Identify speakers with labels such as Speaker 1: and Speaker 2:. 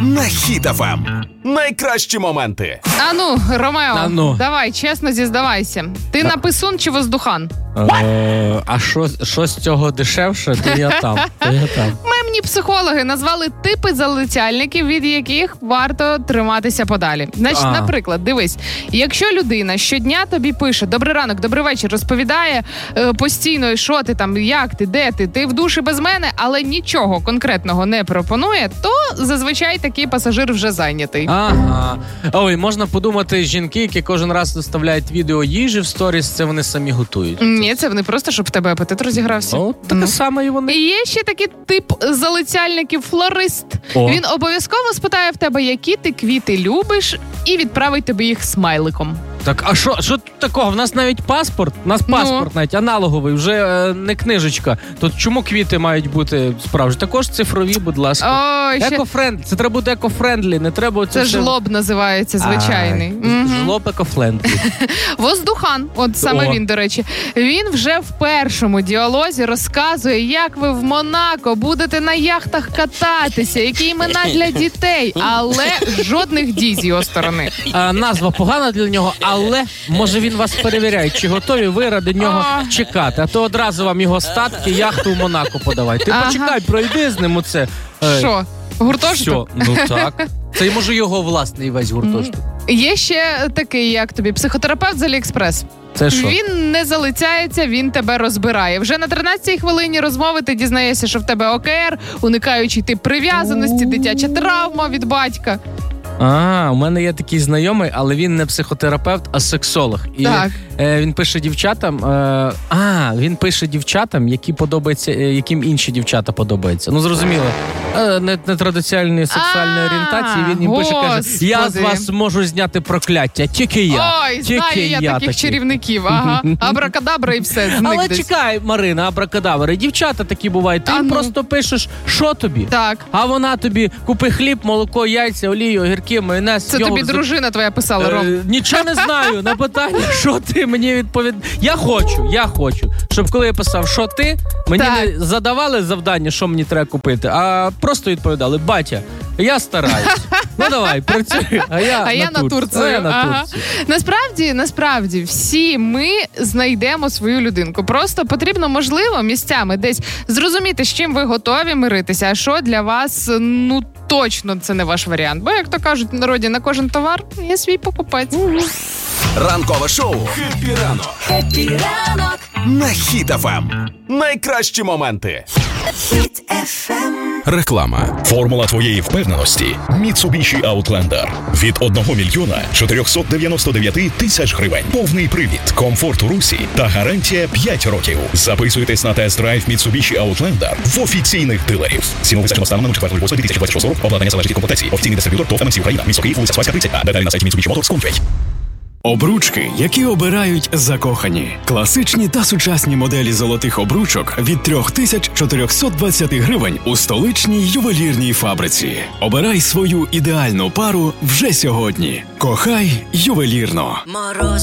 Speaker 1: на Хіт FM. Найкращі моменти.
Speaker 2: Ану, Ромео, давай, чесно зізнавайся. Ти написун чи воздухан?
Speaker 3: А що з цього дешевше, то я там.
Speaker 2: Мемні психологи назвали типи залицяльників, від яких варто триматися подалі. Значить, наприклад, дивись, якщо людина щодня тобі пише «Добрий ранок, добрий вечір», розповідає постійно, що ти там, як ти, де ти в душі без мене, але нічого конкретного не пропонує, то зазвичай такий пасажир вже зайнятий.
Speaker 3: Ага. Ой, можна подумати, жінки, які кожен раз виставляють відео їжі в сторіс, це вони самі готують.
Speaker 2: Ні, це вони просто, щоб в тебе апетит розігрався.
Speaker 3: О, таке саме і вони.
Speaker 2: І є ще такий тип залицяльників – флорист. Він обов'язково спитає в тебе, які ти квіти любиш, і відправить тобі їх смайликом.
Speaker 3: Так, а що тут такого? В нас навіть паспорт, навіть аналоговий, вже не книжечка. То чому квіти мають бути справжні? Також цифрові, будь ласка. Екофрендлі. Це треба бути екофрендлі, не треба...
Speaker 2: Це жлоб називається, звичайний.
Speaker 3: Жлоб екофрендлі.
Speaker 2: Воздухан, от саме він, до речі. Він вже в першому діалозі розказує, як ви в Монако будете на яхтах кататися, які імена для дітей, але жодних дій з його сторони.
Speaker 3: Назва погана для нього, але, може, він вас перевіряє, чи готові ви ради нього чекати. А то одразу вам його статки, яхту в Монако подавай. Ти почекай, пройди з ним оце.
Speaker 2: Що? Гуртожиток?
Speaker 3: Ну так. Це, може, його власний весь гуртожиток.
Speaker 2: Є ще такий, як тобі, психотерапевт з Аліекспрес.
Speaker 3: Це що?
Speaker 2: Він не залицяється, він тебе розбирає. Вже на 13-й хвилині розмови ти дізнаєшся, що в тебе ОКР, уникаючий тип прив'язаності, дитяча травма від батька.
Speaker 3: У мене є такий знайомий, але він не психотерапевт, а сексолог. І він пише дівчатам, яким інші дівчата подобаються. Ну, зрозуміло, нетрадиціональної сексуальної орієнтації. Він їм пише, каже, я з вас можу зняти прокляття, тільки я.
Speaker 2: Ой, знаю я таких чарівників, абракадабра і все, зник
Speaker 3: але
Speaker 2: десь.
Speaker 3: чекай, Марина, абракадабра, дівчата такі бувають, ти їм просто пишеш, що тобі?
Speaker 2: Так.
Speaker 3: А вона тобі купи хліб, молоко, яйця, олію, огірки, майонез.
Speaker 2: Це тобі дружина твоя писала, Ром.
Speaker 3: Нічого не знаю. На питання, що ти мені відповідаєш. Я хочу, щоб коли я писав, що ти, мені не задавали завдання, що мені треба купити, а просто відповідали, батя, я стараюсь. Ну давай, працюй, а я на Турцію.
Speaker 2: Насправді, всі ми знайдемо свою людинку. Просто потрібно, можливо, місцями десь зрозуміти, з чим ви готові миритися, а що для вас, точно це не ваш варіант. Бо, як то кажуть в народі, на кожен товар є свій покупець.
Speaker 1: Ранкове шоу «Хеппі ранок».
Speaker 4: Хеппі ранок
Speaker 1: На Хіт ФМ. Найкращі моменти.
Speaker 4: Хіт ФМ.
Speaker 5: Реклама. Формула твоєї впевненості. Mitsubishi Outlander. Від 1,499,000 гривень. Повний привід, комфорт у русі та гарантія 5 років. Записуйтесь на тест-драйв Mitsubishi Outlander в офіційних дилерів. Ціну визначено станом на 4.8.2026 року. Обладнання залежить від комплектації. Офіційний дистриб'ютор ТОВ МС Україна. Місто Київ, вулиця Сваська, 30А. Деталі на сайті Mitsubishi Motors.com.ua.
Speaker 6: Обручки, які обирають закохані. Класичні та сучасні моделі золотих обручок від 3420 гривень у столичній ювелірній фабриці. Обирай свою ідеальну пару вже сьогодні. Кохай ювелірно.
Speaker 4: Мороз